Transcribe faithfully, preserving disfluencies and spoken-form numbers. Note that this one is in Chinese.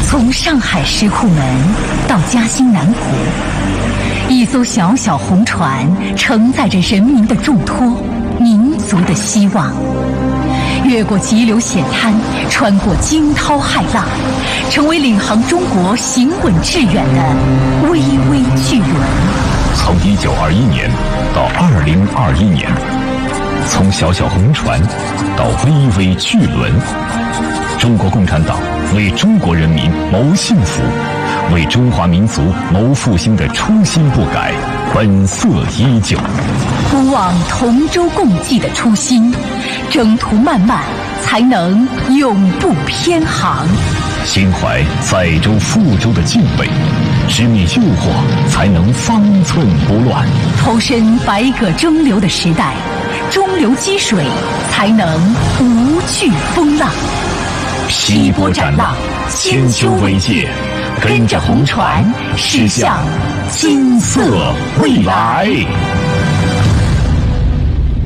从上海石库门到嘉兴南湖，一艘小小红船承载着人民的重托，民族的希望。越过急流险滩，穿过惊涛骇浪，成为领航中国行稳致远的巍巍巨轮。 从一九二一年到二零二一年，从小小红船到巍巍巨轮，中国共产党为中国人民谋幸福，为中华民族谋复兴的初心不改，本色依旧。 不忘同舟共济的初心，征途漫漫才能永不偏航。 心怀载舟覆舟的敬畏，直面诱惑才能方寸不乱。 投身百舸争流的时代，中流击水才能无惧风浪。 劈波斩浪，千秋伟业，跟着红船驶向金色未来。